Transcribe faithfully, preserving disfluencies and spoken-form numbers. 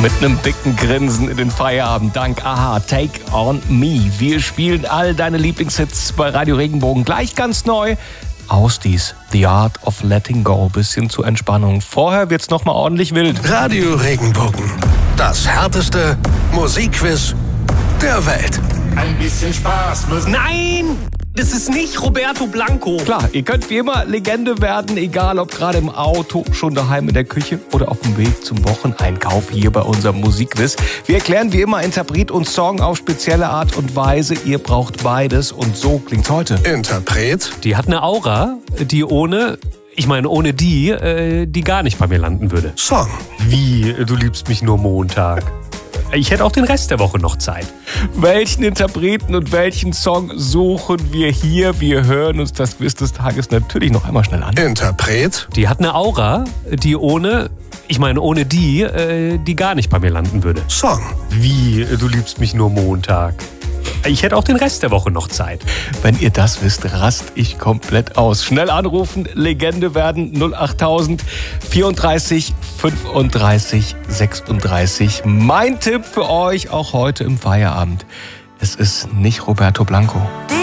Mit einem dicken Grinsen in den Feierabend. Dank Aha, Take on Me. Wir spielen all deine Lieblingshits bei Radio Regenbogen. Gleich ganz neu. Ausdies, The Art of Letting Go. Bisschen zur Entspannung. Vorher wird's nochmal ordentlich wild. Radio Regenbogen. Das härteste Musikquiz der Welt. Ein bisschen Spaß muss... Nein! Das ist nicht Roberto Blanco. Klar, ihr könnt wie immer Legende werden, egal ob gerade im Auto, schon daheim in der Küche oder auf dem Weg zum Wocheneinkauf hier bei unserem Musikquiz. Wir erklären wie immer Interpret und Song auf spezielle Art und Weise. Ihr braucht beides und so klingt's heute. Interpret. Die hat eine Aura, die ohne... Ich meine, ohne die, äh, die gar nicht bei mir landen würde. Song. Wie? Du liebst mich nur Montag. Ich hätte auch den Rest der Woche noch Zeit. Welchen Interpreten und welchen Song suchen wir hier? Wir hören uns das Quiz des Tages natürlich noch einmal schnell an. Interpret. Die hat eine Aura, die ohne... Ich meine, ohne die, äh, die gar nicht bei mir landen würde. Song. Wie? Du liebst mich nur Montag. Ich hätte auch den Rest der Woche noch Zeit. Wenn ihr das wisst, rast ich komplett aus. Schnell anrufen, Legende werden null achttausend vierunddreißig fünfunddreißig sechsunddreißig. Mein Tipp für euch auch heute im Feierabend. Es ist nicht Roberto Blanco.